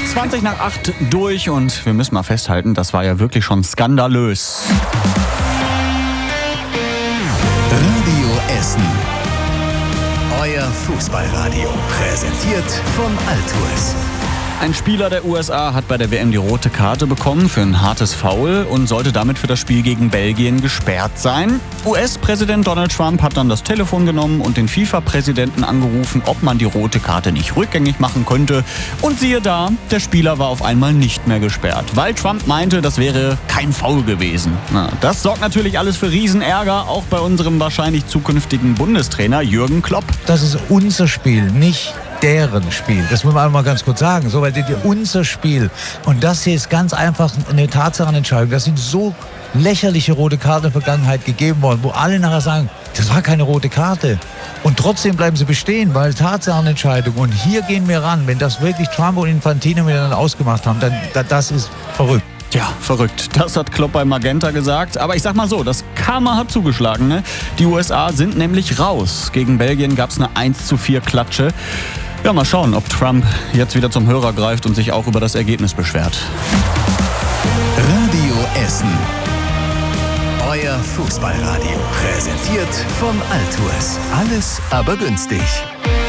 7:20 durch und wir müssen mal festhalten, das war ja wirklich schon skandalös. Radio Essen. Euer Fußballradio. Präsentiert von Altours. Ein Spieler der USA hat bei der WM die rote Karte bekommen für ein hartes Foul und sollte damit für das Spiel gegen Belgien gesperrt sein. US-Präsident Donald Trump hat dann das Telefon genommen und den FIFA-Präsidenten angerufen, ob man die rote Karte nicht rückgängig machen könnte. Und siehe da, der Spieler war auf einmal nicht mehr gesperrt, weil Trump meinte, das wäre kein Foul gewesen. Das sorgt natürlich alles für Riesenärger, auch bei unserem wahrscheinlich zukünftigen Bundestrainer Jürgen Klopp. Das ist unser Spiel, nicht deren Spiel. Das muss man einmal ganz kurz sagen. So, weil unser Spiel. Und das hier ist ganz einfach eine Tatsachenentscheidung. Das sind so lächerliche rote Karten in der Vergangenheit gegeben worden, wo alle nachher sagen, das war keine rote Karte. Und trotzdem bleiben sie bestehen, weil Tatsachenentscheidung. Und hier gehen wir ran. Wenn das wirklich Trump und Infantino miteinander ausgemacht haben, dann das ist verrückt. Ja, verrückt. Das hat Klopp bei Magenta gesagt. Aber ich sag mal so, das Karma hat zugeschlagen. Ne? Die USA sind nämlich raus. Gegen Belgien gab es eine 1:4 Klatsche. Ja, mal schauen, ob Trump jetzt wieder zum Hörer greift und sich auch über das Ergebnis beschwert. Radio Essen. Euer Fußballradio. Präsentiert von Altours. Alles aber günstig.